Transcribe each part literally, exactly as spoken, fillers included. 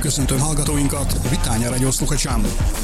köszöntöm hallgatóinkat, Vitánya Radio sluchačám.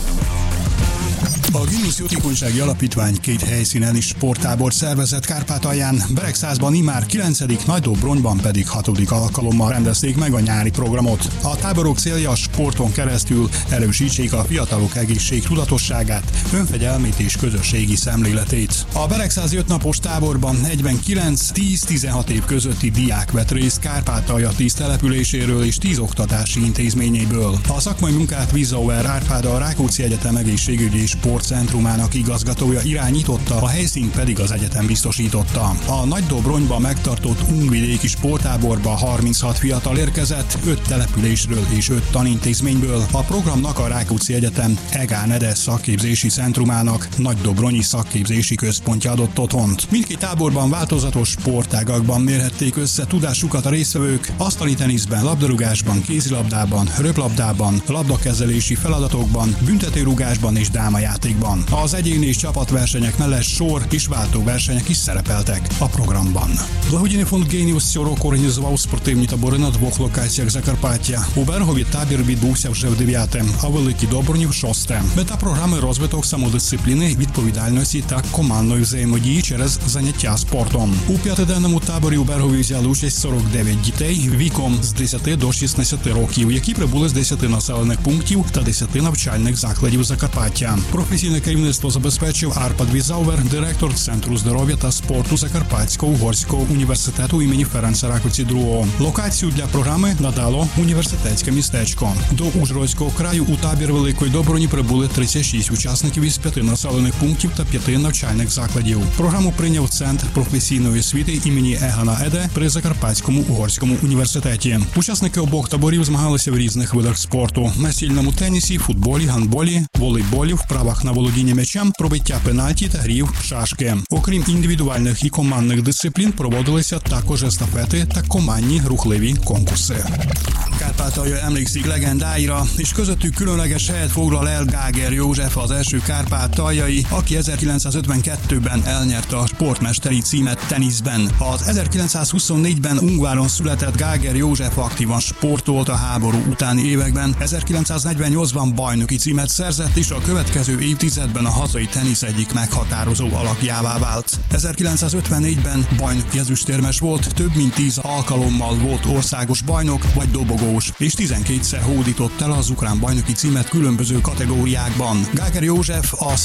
A Ginusz Jótékonysági Alapítvány két helyszínen is sporttábort szervezett Kárpátalján, Beregszászban immár kilencedik, Nagydobronyban pedig hatodik alkalommal rendezték meg a nyári programot. A táborok célja a sporton keresztül erősítsék a fiatalok egészségtudatosságát, önfegyelmét és közösségi szemléletét. A beregszázi ötnapos táborban negyvenkilenc tíz-tizenhat év közötti diák vett részt Kárpátalja tíz településéről és tíz oktatási intézményéből. A szakmai munkát Vizauer Árpád, a Rákóczi Egyetem egészségügyi és sportcentrumának igazgatója irányította, a helyszínt pedig az egyetem biztosította. A Nagydobronyban megtartott Ungvidéki sporttáborba harminchat fiatal érkezett, öt településről és öt tanintézményből. A programnak a Rákóczi Egyetem E G A N E D E szakképzési centrumának Nagydobronyi szakképzési központja adott otthont. Mindkét táborban változatos sportágakban mérhették össze tudásukat a résztvevők, asztali teniszben, labdarúgásban, kézilabdában, röplabdában, labdakezelési feladatokban, büntetőrúgásban és dámajátékban. Az egyéni és csapatversenyek mellett sor és váltóversenyek is szerepeltek a programban. Благодійний фонд «Геніус» цього року організував спортивні табори на двох локаціях Закарпаття. У Берегові табір відбувся вже в дев'яте, а в Великій Доброні в шосте. Мета програми – розвиток самодисципліни, відповідальності та командної взаємодії через заняття спортом. У п'ятиденному таборі у Берегові взяли участь сорок дев'ять дітей віком з десяти до шістнадцяти років, які прибули з десяти населених пунктів та десяти навчальних закладів Закарпаття. Професійне керівництво забезпечив Árpád Vizauer, директор Центру здоров'я та спорту Закарпатсько-Угорського університету імені Ференца Ракоці другого. Локацію для програми надало університетське містечко. До Ужгородського краю у табір Великої Доброні прибули тридцять шість учасників із п'яти населених пунктів та п'яти навчальних закладів. Програму прийняв Центр професійної освіти імені Е Г А Н E D E при Закарпатському угорському університеті. Учасники обох таборів змагалися в різних видах спорту: настільному тенісі, футболі, гандболі, волейболі, вправах на володіння м'ячем, пробиття пенальті та грі в шашки. Окрім індивідуальних і командних дисциплін, проводилися також естафети та командні рухливі конкурси. Kárpátalja emlékszik legendáira, és közöttük különleges helyet foglal el Gáger József, az első kárpátaljai, aki ezerkilencszázötvenkettőben elnyerte a sportmesteri címet teniszben. Az ezerkilencszázhuszonnégyben Ungváron született Gáger József aktívan sportolt a háború utáni években, ezerkilencszáznegyvennyolcban bajnoki címet szerzett, és a következő évtizedben a hazai tenisz egyik meghatározó alakjává vált. ezerkilencszázötvennégyben bajnoki ezüstérmes volt, több mint tíz alkalommal volt országos bajnok vagy dobogós, és tizenkétszer hódított el az ukrán bajnoki címet különböző kategóriákban. Gáger József a